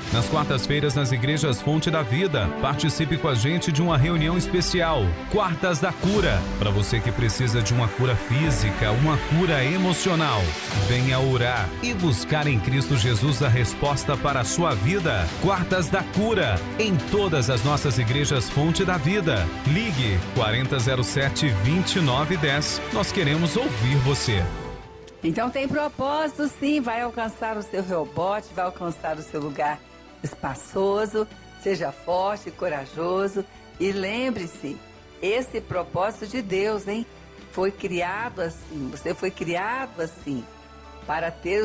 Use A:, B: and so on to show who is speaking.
A: Nas quartas-feiras, nas igrejas Fonte da Vida, participe com a gente de uma reunião especial. Quartas da Cura. Para você que precisa de uma cura física, uma cura emocional. Venha orar e buscar em Cristo Jesus a resposta para a sua vida. Quartas da Cura. Em todas as nossas igrejas Fonte da Vida. Ligue 4007-2910. Nós queremos ouvir você.
B: Então tem propósito, sim, vai alcançar o seu rebote, vai alcançar o seu lugar espaçoso, seja forte, corajoso e lembre-se, esse propósito de Deus, hein? Foi criado assim, você foi criado assim, para ter